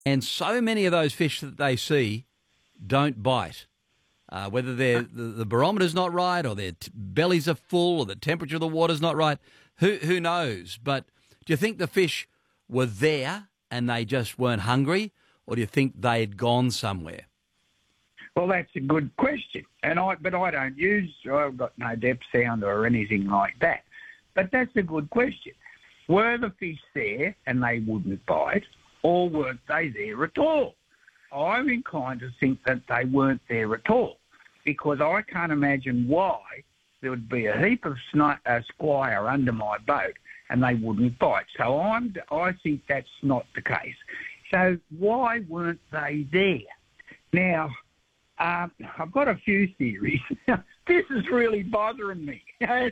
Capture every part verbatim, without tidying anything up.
And so many of those fish that they see don't bite. Uh, whether they're, the, the barometer's not right, or their t- bellies are full, or the temperature of the water's not right, who who knows? But do you think the fish were there and they just weren't hungry, or do you think they had gone somewhere? Well, that's a good question, and I but I don't use. I've got no depth sounder or anything like that. But that's a good question. Were the fish there and they wouldn't bite, or weren't they there at all? I'm inclined to think that they weren't there at all, because I can't imagine why there would be a heap of sni- uh, squire under my boat and they wouldn't bite. So I'm, I think that's not the case. So why weren't they there? Now, um, I've got a few theories. This is really bothering me.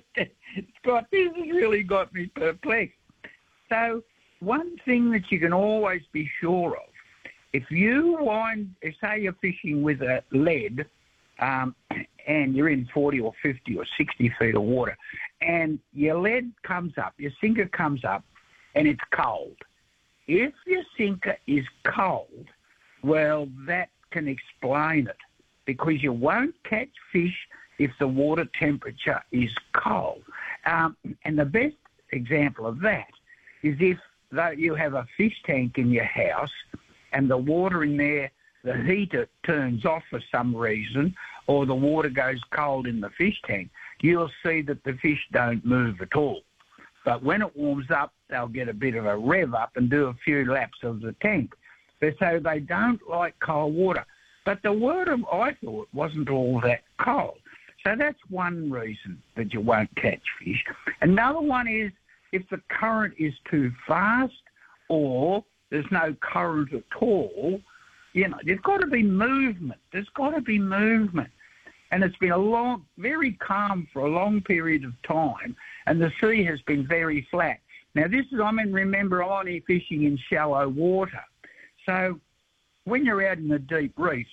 Scott, this has really got me perplexed. So one thing that you can always be sure of, if you wind, say you're fishing with a lead, um, and you're in forty or fifty or sixty feet of water, and your lead comes up, your sinker comes up, and it's cold. If your sinker is cold, well, that can explain it, because you won't catch fish if the water temperature is cold. Um, and the best example of that is if though you have a fish tank in your house and the water in there, the heater turns off for some reason, or the water goes cold in the fish tank, you'll see that the fish don't move at all. But when it warms up, they'll get a bit of a rev up and do a few laps of the tank. So they don't like cold water. But the water, I thought, wasn't all that cold. So that's one reason that you won't catch fish. Another one is if the current is too fast, or there's no current at all, you know, there's got to be movement. There's got to be movement. And it's been a long, very calm for a long period of time, and the sea has been very flat. Now, this is, I mean, remember, I'm only fishing in shallow water. So when you're out in the deep reefs,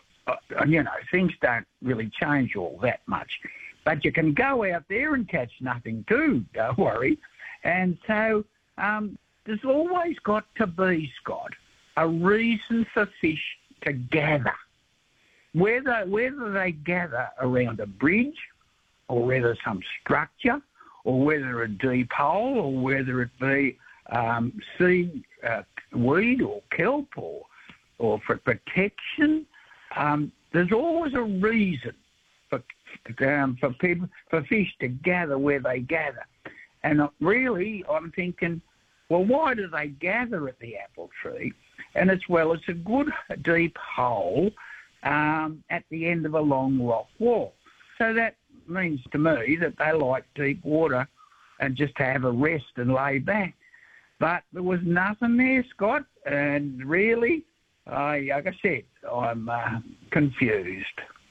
you know, things don't really change all that much. But you can go out there and catch nothing too, don't worry. And so um, there's always got to be, Scott, a reason for fish to gather. Whether, whether they gather around a bridge, or whether some structure, or whether a deep hole, or whether it be um, seed, uh, weed or kelp, or, or for protection, um, there's always a reason for um, for people for fish to gather where they gather. And really, I'm thinking, well, why do they gather at the apple tree? And it's, well, it's a good deep hole um, at the end of a long rock wall. So that means to me that they like deep water and just to have a rest and lay back. But there was nothing there, Scott, and really, I, like I said, I'm uh, confused.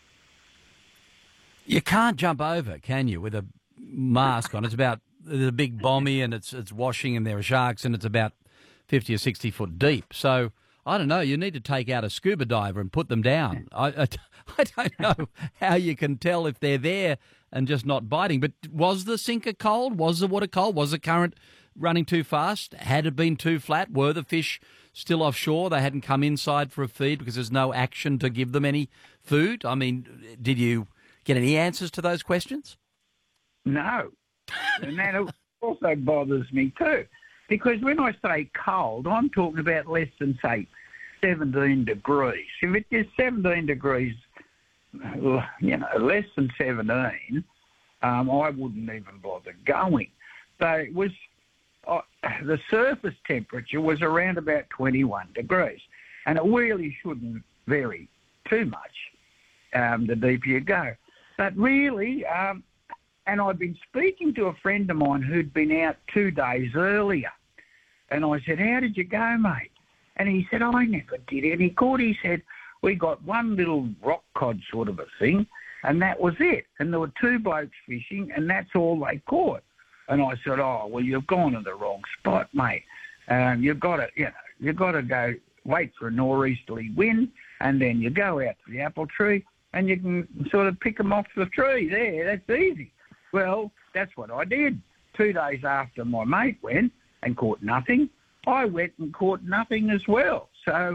You can't jump over, can you, with a mask on? It's about there's a big bommy and it's it's washing and there are sharks and it's about fifty or sixty foot deep. So I don't know. You need to take out a scuba diver and put them down. I, I, I don't know how you can tell if they're there and just not biting. But was the sinker cold? Was the water cold? Was the current running too fast? Had it been too flat? Were the fish still offshore? They hadn't come inside for a feed because there's no action to give them any food? I mean, did you get any answers to those questions? No. And that also bothers me too. Because when I say cold, I'm talking about less than, say, seventeen degrees. If it is seventeen degrees, you know, less than seventeen, um, I wouldn't even bother going. But it was, uh, the surface temperature was around about twenty-one degrees. And it really shouldn't vary too much um, the deeper you go. But really, um, and I'd been speaking to a friend of mine who'd been out two days earlier. And I said, how did you go, mate? And he said, I never did any good. He said, we got one little rock cod sort of a thing, and that was it. And there were two blokes fishing, and that's all they caught. And I said, oh, well, you've gone to the wrong spot, mate. Um, you've got to, you know, you've got to go wait for a nor'easterly wind, and then you go out to the apple tree, and you can sort of pick them off the tree there. That's easy. Well, that's what I did. Two days after my mate went and caught nothing, I went and caught nothing as well. So